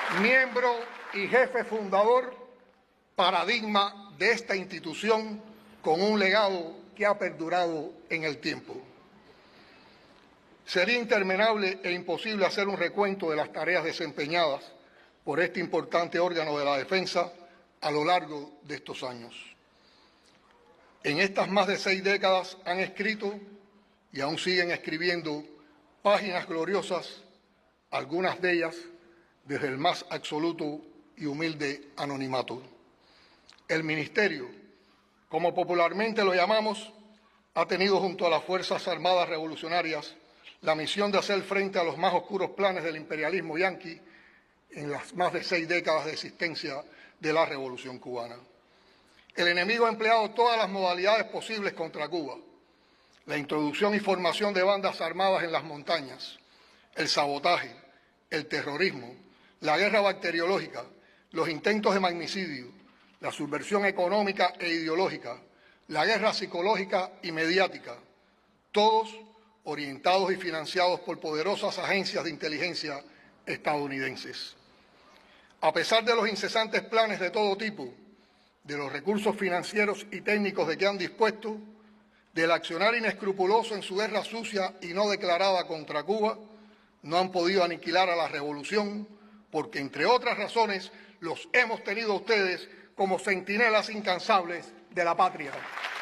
miembro y jefe fundador, paradigma de esta institución con un legado que ha perdurado en el tiempo. Sería interminable e imposible hacer un recuento de las tareas desempeñadas por este importante órgano de la defensa a lo largo de estos años. En estas más de 6 décadas han escrito y aún siguen escribiendo páginas gloriosas, algunas de ellas desde el más absoluto y humilde anonimato. El Ministerio, como popularmente lo llamamos, ha tenido junto a las Fuerzas Armadas Revolucionarias la misión de hacer frente a los más oscuros planes del imperialismo yanqui en las más de 6 décadas de existencia de la Revolución cubana. El enemigo ha empleado todas las modalidades posibles contra Cuba: la introducción y formación de bandas armadas en las montañas, el sabotaje, el terrorismo, la guerra bacteriológica, los intentos de magnicidio, la subversión económica e ideológica, la guerra psicológica y mediática, todos orientados y financiados por poderosas agencias de inteligencia estadounidenses. A pesar de los incesantes planes de todo tipo, de los recursos financieros y técnicos de que han dispuesto, del accionar inescrupuloso en su guerra sucia y no declarada contra Cuba, no han podido aniquilar a la revolución porque, entre otras razones, los hemos tenido a ustedes como centinelas incansables de la patria.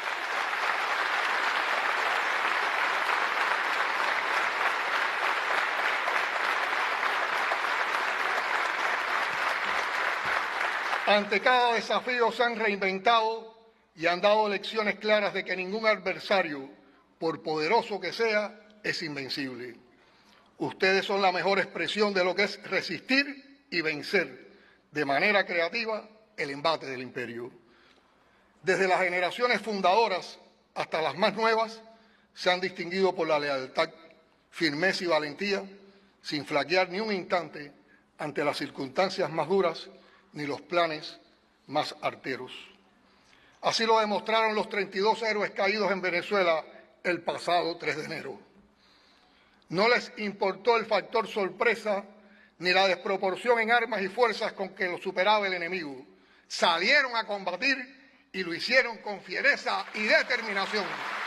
Ante cada desafío se han reinventado y han dado lecciones claras de que ningún adversario, por poderoso que sea, es invencible. Ustedes son la mejor expresión de lo que es resistir y vencer de manera creativa el embate del imperio. Desde las generaciones fundadoras hasta las más nuevas, se han distinguido por la lealtad, firmeza y valentía, sin flaquear ni un instante ante las circunstancias más duras ni los planes más arteros. Así lo demostraron los 32 héroes caídos en Venezuela el pasado 3 de enero. No les importó el factor sorpresa ni la desproporción en armas y fuerzas con que lo superaba el enemigo. Salieron a combatir y lo hicieron con fiereza y determinación.